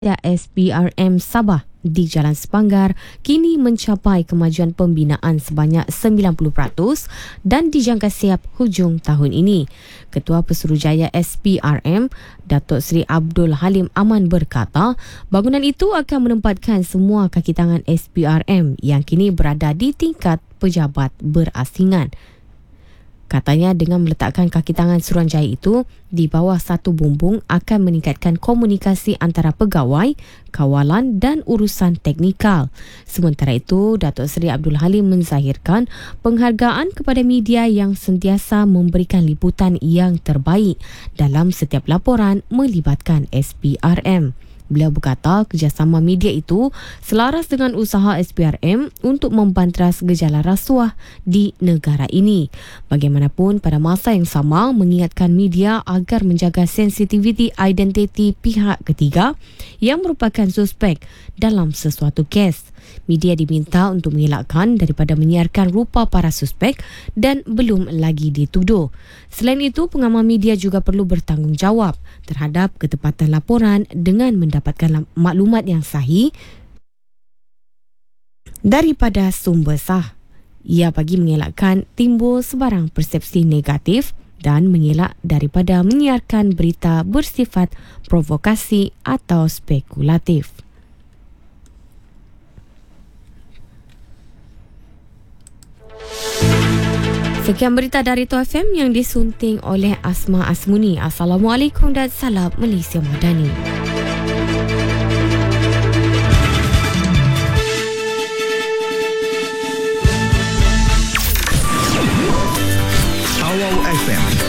SPRM Sabah di Jalan Sepanggar kini mencapai kemajuan pembinaan sebanyak 90% dan dijangka siap hujung tahun ini. Ketua Pesuruhjaya SPRM, Datuk Seri Abdul Halim Aman berkata, bangunan itu akan menempatkan semua kaki tangan SPRM yang kini berada di tingkat pejabat berasingan. Katanya dengan meletakkan kaki tangan Suruhanjaya itu di bawah satu bumbung akan meningkatkan komunikasi antara pegawai, kawalan dan urusan teknikal. Sementara itu, Datuk Seri Abdul Halim menzahirkan penghargaan kepada media yang sentiasa memberikan liputan yang terbaik dalam setiap laporan melibatkan SPRM. Beliau berkata kerjasama media itu selaras dengan usaha SPRM untuk membanteras gejala rasuah di negara ini. Bagaimanapun, pada masa yang sama mengingatkan media agar menjaga sensitiviti identiti pihak ketiga yang merupakan suspek dalam sesuatu kes. Media diminta untuk mengelakkan daripada menyiarkan rupa para suspek dan belum lagi dituduh. Selain itu, pengamal media juga perlu bertanggungjawab terhadap ketepatan laporan dengan mendapatkan maklumat yang sahih daripada sumber sah. Ia bagi mengelakkan timbul sebarang persepsi negatif dan mengelak daripada menyiarkan berita bersifat provokasi atau spekulatif. Sekian berita dari Tuah FM yang disunting oleh Asma Asmuni. Assalamualaikum dan salam Malaysia Madani.